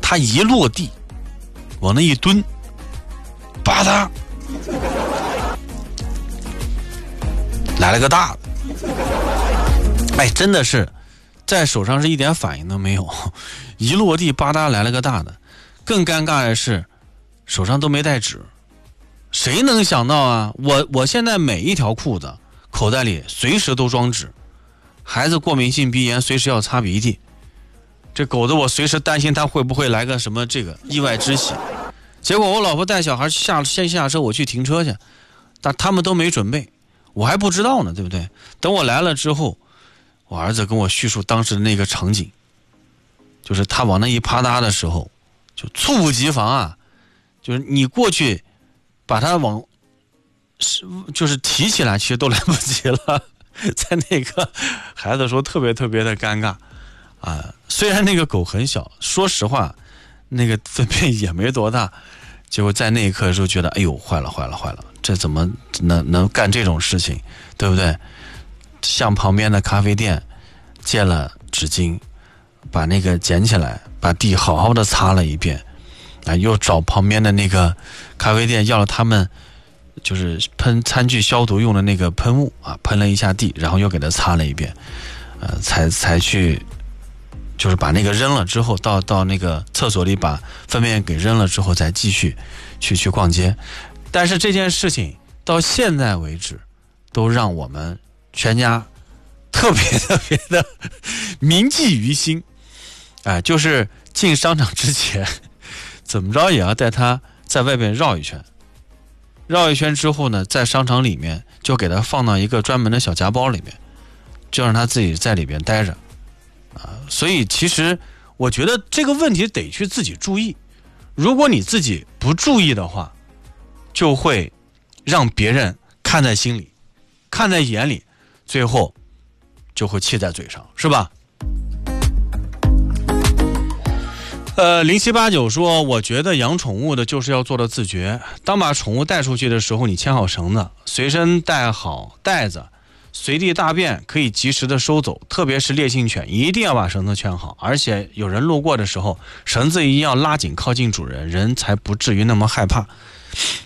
它一落地，往那一蹲，吧嗒，来了个大的。哎，真的是在手上是一点反应都没有，一落地吧嗒来了个大的。更尴尬的是手上都没带纸。谁能想到啊，我现在每一条裤子口袋里随时都装纸，孩子过敏性鼻炎随时要擦鼻涕，这狗子我随时担心它会不会来个什么这个意外之喜。结果我老婆带小孩先下车，我去停车去，但他们都没准备，我还不知道呢，对不对？等我来了之后，我儿子跟我叙述当时的那个场景，就是他往那一啪嗒的时候，就猝不及防啊，就是你过去把他往就是提起来，其实都来不及了。在那个孩子说特别特别的尴尬啊，虽然那个狗很小，说实话那个粪便也没多大，结果在那一刻的时候觉得哎呦坏了，这怎么能干这种事情，对不对？向旁边的咖啡店借了纸巾，把那个捡起来，把地好好的擦了一遍啊，又找旁边的那个咖啡店要了他们就是喷餐具消毒用的那个喷雾啊，喷了一下地，然后又给它擦了一遍，才去就是把那个扔了之后，到那个厕所里把粪便给扔了之后，再继续去逛街。但是这件事情到现在为止，都让我们全家特别的铭记于心。哎，就是进商场之前，怎么着也要带他在外边绕一圈。绕一圈之后呢，在商场里面就给他放到一个专门的小夹包里面，就让他自己在里边待着啊。所以其实我觉得这个问题得去自己注意，如果你自己不注意的话，就会让别人看在心里，看在眼里，最后就会气在嘴上，是吧？0789说，我觉得养宠物的就是要做到自觉。当把宠物带出去的时候，你牵好绳子，随身带好袋子，随地大便可以及时的收走。特别是烈性犬，一定要把绳子圈好，而且有人路过的时候，绳子一定要拉紧靠近主人，人才不至于那么害怕。